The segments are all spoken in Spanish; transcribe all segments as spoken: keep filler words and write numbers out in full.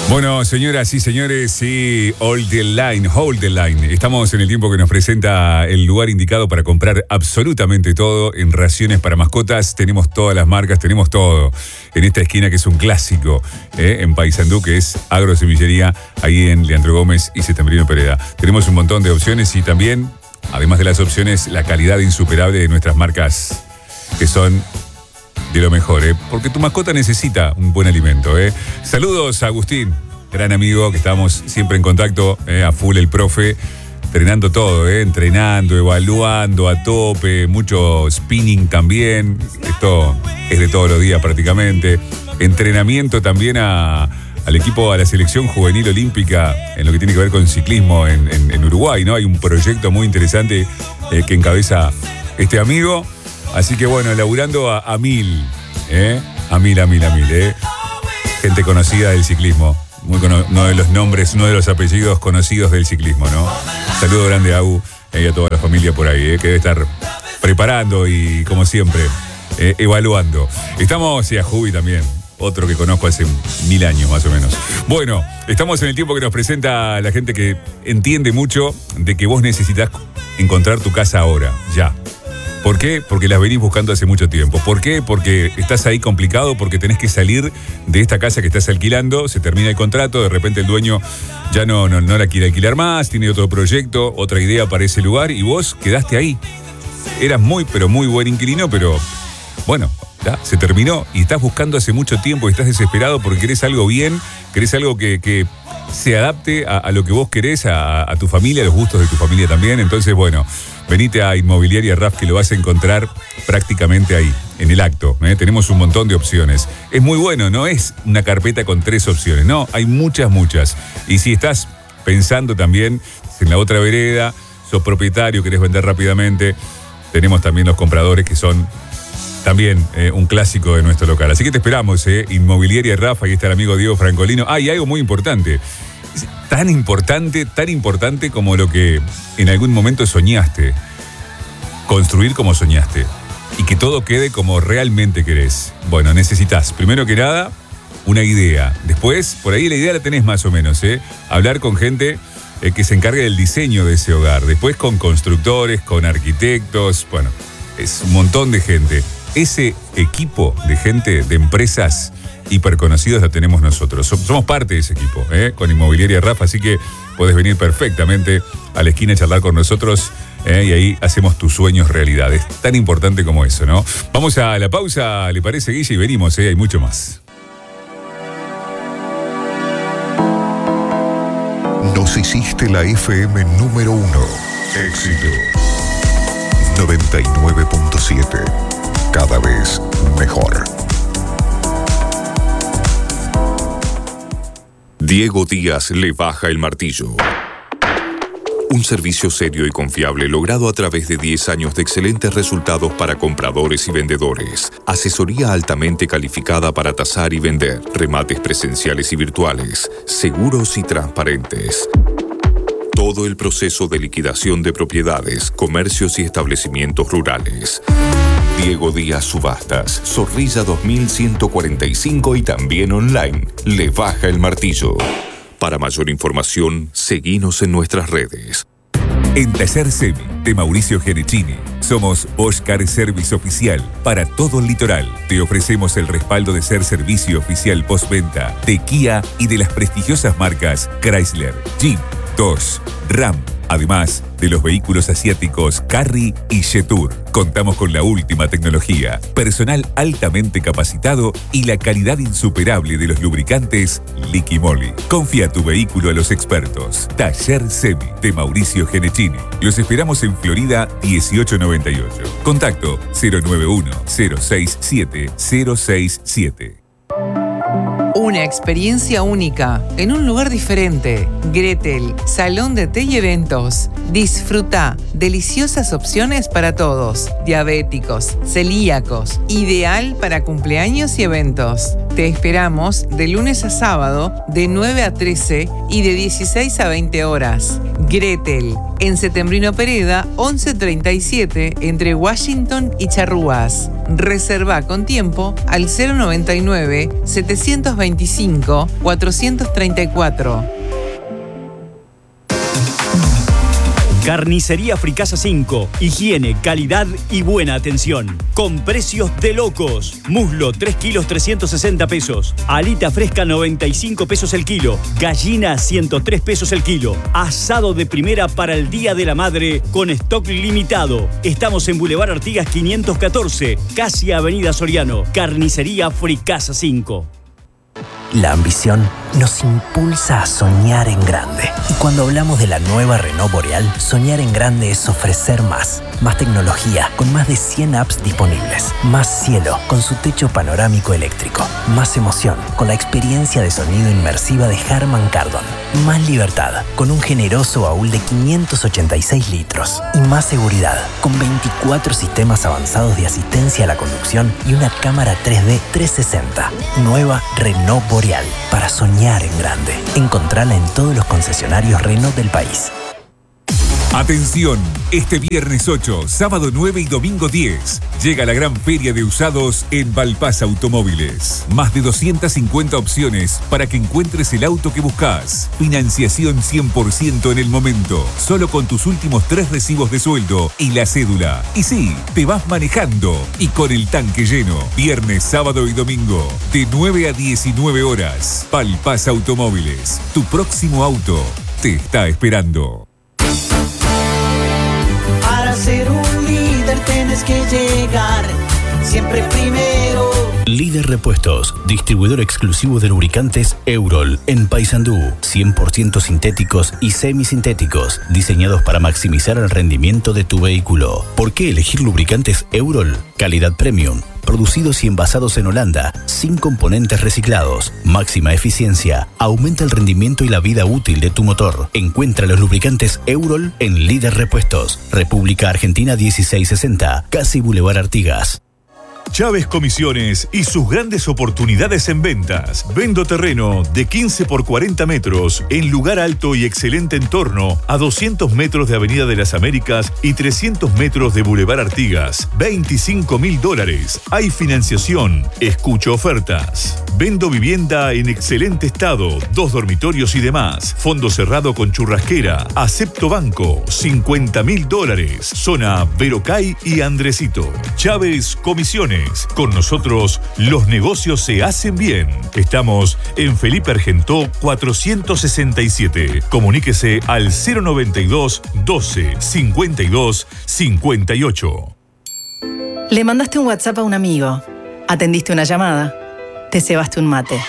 Bueno, señoras y señores, sí, Hold the Line, Hold the Line. Estamos en el tiempo que nos presenta el lugar indicado para comprar absolutamente todo en raciones para mascotas. Tenemos todas las marcas, tenemos todo. En esta esquina que es un clásico, ¿eh? En Paysandú, que es Agrosemillería, ahí en Leandro Gómez y Setembrino Pereda. Tenemos un montón de opciones y también, además de las opciones, la calidad insuperable de nuestras marcas, que son de lo mejor, ¿eh? Porque tu mascota necesita un buen alimento, ¿eh? Saludos a Agustín, gran amigo, que estamos siempre en contacto, ¿eh? A full el profe, entrenando todo, ¿eh? Entrenando, evaluando a tope, mucho spinning también. Esto es de todos los días prácticamente. Entrenamiento también a, al equipo, a la selección juvenil olímpica en lo que tiene que ver con ciclismo en, en, en Uruguay, ¿no? Hay un proyecto muy interesante eh, que encabeza este amigo. Así que bueno, laburando a, a mil, ¿eh? A mil, a mil, a mil, ¿eh? Gente conocida del ciclismo. Muy cono- uno de los nombres, uno de los apellidos conocidos del ciclismo, ¿no? Saludo grande a Agu eh, y a toda la familia por ahí, ¿eh? Que debe estar preparando y, como siempre, eh, evaluando. Estamos, y a Jubi también, otro que conozco hace mil años más o menos. Bueno, estamos en el tiempo que nos presenta la gente que entiende mucho de que vos necesitas encontrar tu casa ahora, ya. ¿Por qué? Porque las venís buscando hace mucho tiempo. ¿Por qué? Porque estás ahí complicado, porque tenés que salir de esta casa que estás alquilando, se termina el contrato, de repente el dueño ya no, no, no la quiere alquilar más, tiene otro proyecto, otra idea para ese lugar y vos quedaste ahí. Eras muy, pero muy buen inquilino, pero bueno, ya, se terminó y estás buscando hace mucho tiempo y estás desesperado porque querés algo bien, querés algo que, que se adapte a, a lo que vos querés, a, a tu familia, a los gustos de tu familia también. Entonces, bueno, venite a Inmobiliaria R A F, que lo vas a encontrar prácticamente ahí, en el acto. ¿eh? Tenemos un montón de opciones. Es muy bueno, no es una carpeta con tres opciones, no, hay muchas, muchas. Y si estás pensando también en la otra vereda, sos propietario, querés vender rápidamente, tenemos también los compradores que son también eh, un clásico de nuestro local. Así que te esperamos, ¿eh? Inmobiliaria R A F, ahí está el amigo Diego Francolino. Ah, y algo muy importante. Tan importante, tan importante como lo que en algún momento soñaste. Construir como soñaste. Y que todo quede como realmente querés. Bueno, necesitas, primero que nada, una idea. Después, por ahí la idea la tenés más o menos, ¿eh? Hablar con gente eh, que se encargue del diseño de ese hogar. Después con constructores, con arquitectos. Bueno, es un montón de gente. Ese equipo de gente, de empresas hiperconocidos la tenemos nosotros. Somos parte de ese equipo, ¿eh? Con Inmobiliaria R A F, así que podés venir perfectamente a la esquina a charlar con nosotros, ¿eh? Y ahí hacemos tus sueños realidad. Es tan importante como eso, ¿no? Vamos a la pausa, ¿le parece, Guille? Y venimos, ¿eh? Hay mucho más. Nos hiciste la F M número uno. Éxito. noventa y nueve punto siete. Cada vez mejor. Diego Díaz le baja el martillo. Un servicio serio y confiable logrado a través de diez años de excelentes resultados para compradores y vendedores. Asesoría altamente calificada para tasar y vender. Remates presenciales y virtuales. Seguros y transparentes. Todo el proceso de liquidación de propiedades, comercios y establecimientos rurales. Diego Díaz Subastas, Zorrilla dos mil ciento cuarenta y cinco y también online. Le baja el martillo. Para mayor información, seguinos en nuestras redes. En Taller Semi de Mauricio Genechini somos Bosch Car Service Oficial para todo el litoral. Te ofrecemos el respaldo de ser servicio oficial postventa de Kia y de las prestigiosas marcas Chrysler, Jeep, Dodge, Ram. Además de los vehículos asiáticos Carry y Jetour. Contamos con la última tecnología, personal altamente capacitado y la calidad insuperable de los lubricantes Liqui Moly. Confía tu vehículo a los expertos. Taller Semi de Mauricio Genechini. Los esperamos en Florida dieciocho noventa y ocho. Contacto cero nueve uno cero seis siete cero seis siete. Una experiencia única, en un lugar diferente. Gretel, salón de té y eventos. Disfruta deliciosas opciones para todos. Diabéticos, celíacos, ideal para cumpleaños y eventos. Te esperamos de lunes a sábado de nueve a trece y de dieciséis a veinte horas. Gretel, en Setembrino Pereda, once treinta y siete, entre Washington y Charrúas. Reserva con tiempo al cero noventa y nueve, setecientos veinticinco, cuatrocientos treinta y cuatro. Carnicería Fricasa cinco. Higiene, calidad y buena atención. Con precios de locos. Muslo, tres kilos, trescientos sesenta pesos. Alita fresca, noventa y cinco pesos el kilo. Gallina, ciento tres pesos el kilo. Asado de primera para el Día de la Madre con stock limitado. Estamos en Boulevard Artigas quinientos catorce, casi Avenida Soriano. Carnicería Fricasa cinco. La ambición nos impulsa a soñar en grande. Y cuando hablamos de la nueva Renault Boreal, soñar en grande es ofrecer más. Más tecnología, con más de cien apps disponibles. Más cielo, con su techo panorámico eléctrico. Más emoción, con la experiencia de sonido inmersiva de Harman Kardon. Más libertad, con un generoso baúl de quinientos ochenta y seis litros. Y más seguridad, con veinticuatro sistemas avanzados de asistencia a la conducción y una cámara tres D trescientos sesenta. Nueva Renault Boreal, para soñar en grande. Encontrala en todos los concesionarios Renault del país. Atención, este viernes ocho, sábado nueve y domingo diez, llega la gran feria de usados en Valpasa Automóviles. Más de doscientas cincuenta opciones para que encuentres el auto que buscas. Financiación cien por ciento en el momento, solo con tus últimos tres recibos de sueldo y la cédula. Y sí, te vas manejando y con el tanque lleno. Viernes, sábado y domingo, de nueve a diecinueve horas. Valpasa Automóviles, tu próximo auto te está esperando. Para ser un líder tienes que llegar siempre primero. Líder Repuestos, distribuidor exclusivo de lubricantes Eurol en Paysandú, cien por ciento sintéticos y semisintéticos, diseñados para maximizar el rendimiento de tu vehículo. ¿Por qué elegir lubricantes Eurol? Calidad premium, producidos y envasados en Holanda, sin componentes reciclados, máxima eficiencia, aumenta el rendimiento y la vida útil de tu motor. Encuentra los lubricantes Eurol en Líder Repuestos, República Argentina dieciséis sesenta, casi Boulevard Artigas. Chávez Comisiones y sus grandes oportunidades en ventas. Vendo terreno de quince por cuarenta metros en lugar alto y excelente entorno a doscientos metros de Avenida de las Américas y trescientos metros de Boulevard Artigas. veinticinco mil dólares. Hay financiación. Escucho ofertas. Vendo vivienda en excelente estado, dos dormitorios y demás. Fondo cerrado con churrasquera. Acepto banco. cincuenta mil dólares. Zona Verocay y Andresito. Chávez Comisiones. Con nosotros, los negocios se hacen bien. Estamos en Felipe Argentó cuatrocientos sesenta y siete. Comuníquese al cero noventa y dos, doce, cincuenta y dos, cincuenta y ocho. Le mandaste un WhatsApp a un amigo. Atendiste una llamada. Te cebaste un mate.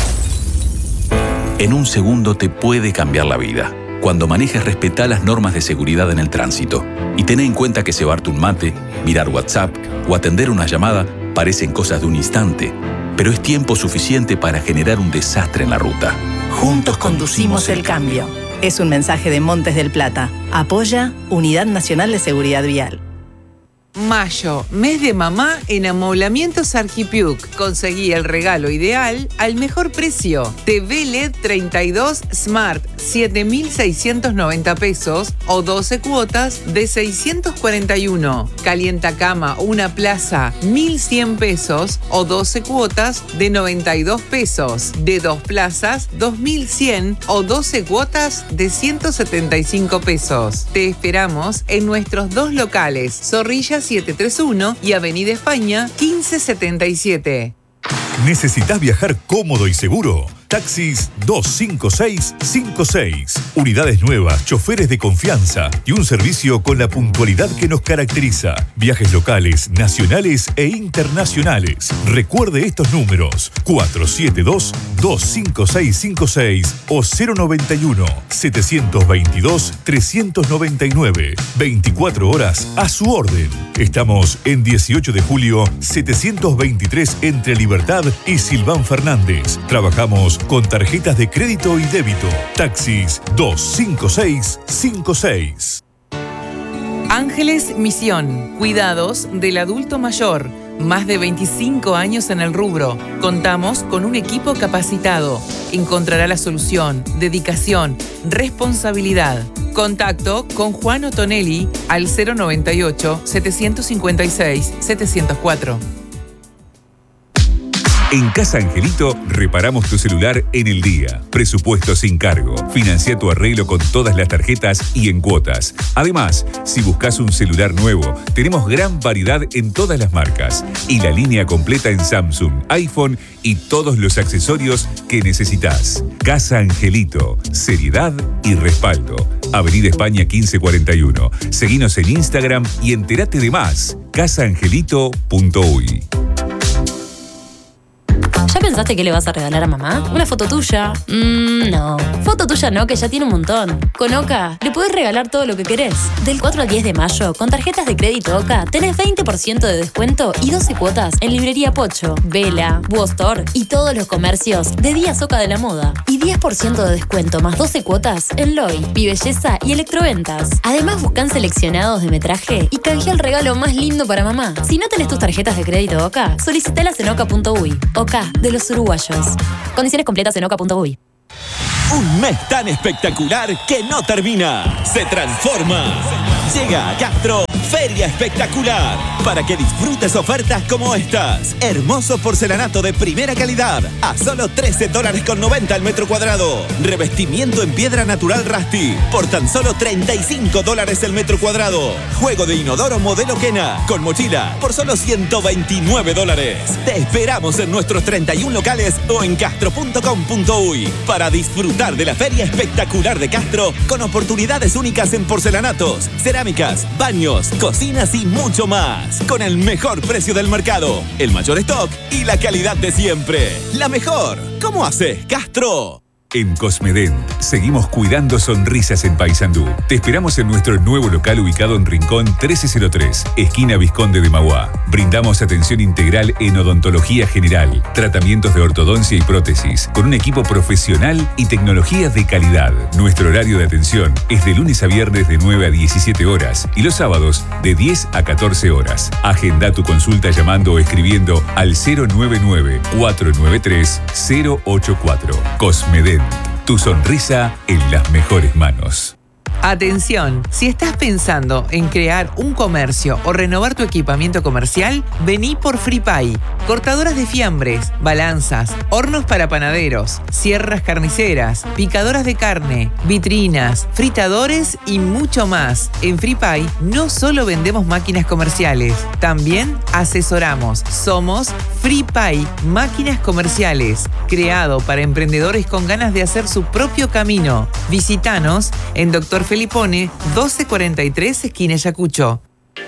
En un segundo te puede cambiar la vida. Cuando manejes, respetá las normas de seguridad en el tránsito. Y ten en cuenta que cebarte un mate, mirar WhatsApp o atender una llamada parecen cosas de un instante, pero es tiempo suficiente para generar un desastre en la ruta. Juntos conducimos el cambio. Es un mensaje de Montes del Plata. Apoya Unidad Nacional de Seguridad Vial. Mayo, mes de mamá en Amoblamientos Arquipiuc. Conseguí el regalo ideal al mejor precio. T V L E D treinta y dos Smart, siete mil seiscientos noventa pesos o doce cuotas de seiscientos cuarenta y uno. Calientacama Una Plaza, mil cien pesos o doce cuotas de noventa y dos pesos. De dos plazas, dos mil cien o doce cuotas de ciento setenta y cinco pesos. Te esperamos en nuestros dos locales, Zorrilla setecientos treinta y uno y Avenida España quince setenta y siete. ¿Necesitas viajar cómodo y seguro? Taxis dos cinco seis cinco seis. Unidades nuevas, choferes de confianza y un servicio con la puntualidad que nos caracteriza. Viajes locales, nacionales e internacionales. Recuerde estos números: cuatro siete dos, dos cinco seis cinco seis o cero noventa y uno, setecientos veintidós, trescientos noventa y nueve. veinticuatro horas a su orden. Estamos en dieciocho de julio, setecientos veintitrés entre Libertad y Silván Fernández. Trabajamos con tarjetas de crédito y débito. Taxis dos cinco seis cinco seis. Ángeles Misión, cuidados del adulto mayor. Más de veinticinco años en el rubro. Contamos con un equipo capacitado. Encontrará la solución, dedicación, responsabilidad. Contacto con Juan Otonelli al cero noventa y ocho, setecientos cincuenta y seis, setecientos cuatro. En Casa Angelito reparamos tu celular en el día. Presupuesto sin cargo. Financia tu arreglo con todas las tarjetas y en cuotas. Además, si buscas un celular nuevo, tenemos gran variedad en todas las marcas y la línea completa en Samsung, iPhone y todos los accesorios que necesitas. Casa Angelito. Seriedad y respaldo. Avenida España quince cuarenta y uno. Seguinos en Instagram y entérate de más. casa angelito punto uy. ¿Ya pensaste qué le vas a regalar a mamá? ¿Una foto tuya? Mmm, no. Foto tuya no, que ya tiene un montón. Con Oca le podés regalar todo lo que querés. Del cuatro al diez de mayo, con tarjetas de crédito Oca, tenés veinte por ciento de descuento y doce cuotas en Librería Pocho, Vela, Buostore y todos los comercios de Díaz Oca de la Moda. Y diez por ciento de descuento más doce cuotas en Loy, Bibelleza y Electroventas. Además, buscan seleccionados de metraje y canjea el regalo más lindo para mamá. Si no tenés tus tarjetas de crédito Oca, solicitalas en oca punto uy. Oca, de los uruguayos. Condiciones completas en oca punto uy. Un mes tan espectacular que no termina. Se transforma. Llega a Castro Feria Espectacular para que disfrutes ofertas como estas. Hermoso porcelanato de primera calidad a solo trece dólares con noventa al metro cuadrado. Revestimiento en piedra natural Rusty por tan solo treinta y cinco dólares el metro cuadrado. Juego de inodoro modelo Kena con mochila por solo ciento veintinueve dólares. Te esperamos en nuestros treinta y uno locales o en castro punto com punto uy para disfrutar de la Feria Espectacular de Castro con oportunidades únicas en porcelanatos, cerámicas, baños, cocinas y mucho más. Con el mejor precio del mercado, el mayor stock y la calidad de siempre. La mejor. ¿Cómo haces, Castro? En Cosmedent seguimos cuidando sonrisas en Paysandú. Te esperamos en nuestro nuevo local ubicado en Rincón trece cero tres, esquina Vizconde de Mauá. Brindamos atención integral en odontología general, tratamientos de ortodoncia y prótesis, con un equipo profesional y tecnología de calidad. Nuestro horario de atención es de lunes a viernes de nueve a diecisiete horas y los sábados de diez a catorce horas. Agenda tu consulta llamando o escribiendo al cero nueve nueve, cuatro nueve tres, cero ocho cuatro. Cosmedent. Tu sonrisa en las mejores manos. Atención, si estás pensando en crear un comercio o renovar tu equipamiento comercial, vení por FreePay. Cortadoras de fiambres, balanzas, hornos para panaderos, sierras carniceras, picadoras de carne, vitrinas, fritadores y mucho más. En FreePay no solo vendemos máquinas comerciales, también asesoramos. Somos FreePay, máquinas comerciales, creado para emprendedores con ganas de hacer su propio camino. Visítanos en Doctor Felipone, doce cuarenta y tres, esquina Ayacucho.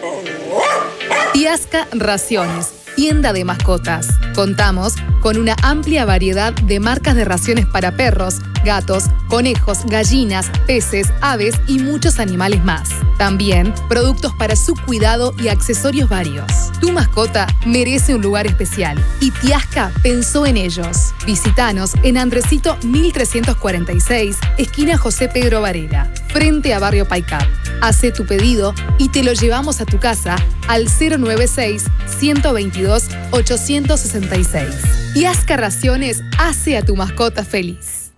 Tiasca Raciones, tienda de mascotas. Contamos con una amplia variedad de marcas de raciones para perros, gatos, conejos, gallinas, peces, aves y muchos animales más. También productos para su cuidado y accesorios varios. Tu mascota merece un lugar especial y Tiasca pensó en ellos. Visítanos en Andresito mil trescientos cuarenta y seis, esquina José Pedro Varela, frente a Barrio Paicap. Hace tu pedido y te lo llevamos a tu casa al cero nueve seis, uno dos dos, ocho seis seis. Tiasca Raciones hace a tu mascota feliz.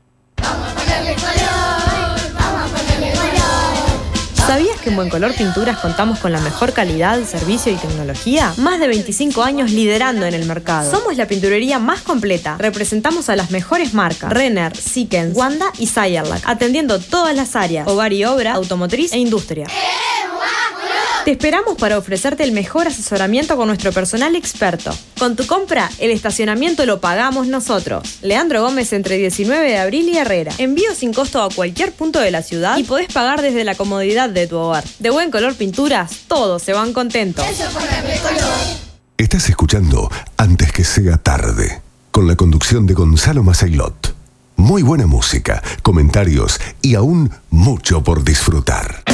¿Sabías que en Buen Color Pinturas contamos con la mejor calidad, servicio y tecnología? Más de veinticinco años liderando en el mercado. Somos la pinturería más completa. Representamos a las mejores marcas: Renner, Sickens, Wanda y Sayerlac, atendiendo todas las áreas: hogar y obra, automotriz e industria. Te esperamos para ofrecerte el mejor asesoramiento con nuestro personal experto. Con tu compra, el estacionamiento lo pagamos nosotros. Leandro Gómez entre diecinueve de abril y Herrera. Envío sin costo a cualquier punto de la ciudad y podés pagar desde la comodidad de tu hogar. De Buen Color Pinturas, todos se van contentos. Estás escuchando Antes que sea tarde, con la conducción de Gonzalo Maceilot. Muy buena música, comentarios y aún mucho por disfrutar.